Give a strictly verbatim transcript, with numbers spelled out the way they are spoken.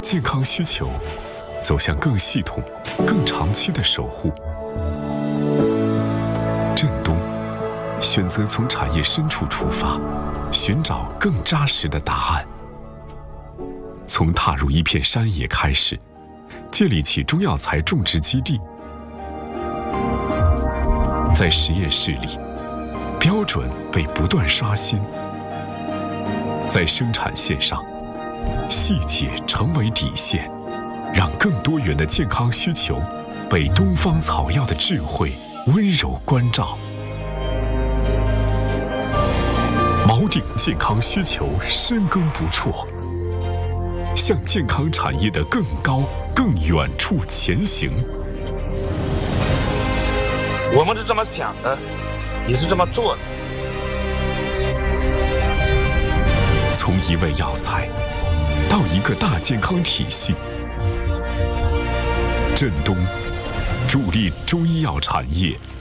健康需求走向更系统、更长期的守护。振东选择从产业深处出发，寻找更扎实的答案。从踏入一片山野开始，建立起中药材种植基地。在实验室里，标准被不断刷新。在生产线上，细节成为底线，让更多元的健康需求被东方草药的智慧温柔关照。锚定健康需求，深耕不辍，向健康产业的更高、更远处前行。 我们是这么想的，也是这么做的。 从一味药材到一个大健康体系，振东助力中医药产业